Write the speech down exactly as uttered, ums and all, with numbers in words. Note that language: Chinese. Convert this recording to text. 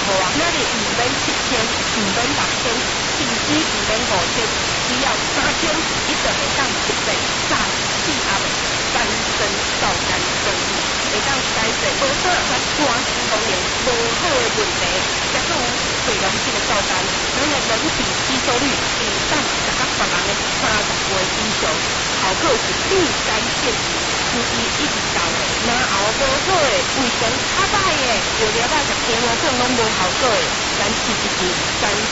啊，那里唔免七千，唔免六千，甚至唔免五千，只要三千，你就会当一个三四盒三生皂苷生意，会当解决无好甲肝功能无好的问题，也有最良性的皂苷，咱的人体吸收率比当十个别人的三十倍以上，效果是立竿见影。司机一直到的，然后无好的，卫生较歹的，药了啊，食天魔粉拢无效果的，咱试一试三